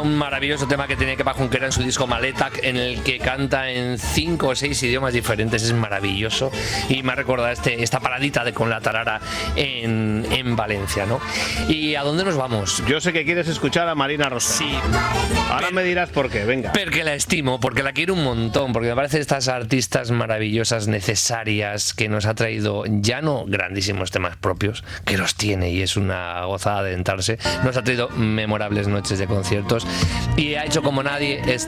un maravilloso tema que tenía Kepa Junquera en su disco Maleta, en el que canta en 5 o 6 idiomas diferentes. Es maravilloso y me ha recordado esta paradita con la tarara en Valencia, ¿no? ¿Y a dónde nos vamos? Yo sé que quieres escuchar a Marina Rossell. Sí. Ahora me dirás por qué, venga. Porque la estimo, porque la quiero un montón, porque me parece estas artistas maravillosas, necesarias, que nos ha traído ya no grandísimos temas propios, que los tiene y es una gozada adentrarse, nos ha traído memorables noches de conciertos y ha hecho como nadie